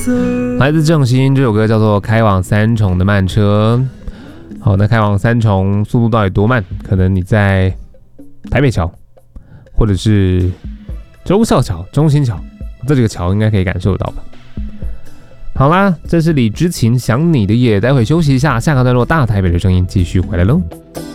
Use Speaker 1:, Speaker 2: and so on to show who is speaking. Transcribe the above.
Speaker 1: 来自郑兴，这首歌叫做《开往三重的慢车》。好，那开往三重速度到底多慢？可能你在台北桥，或者是忠孝桥、中心桥这几个桥应该可以感受到吧。好啦，这是李知琴想你的夜，待会休息一下，下个段落大台北的声音继续回来喽。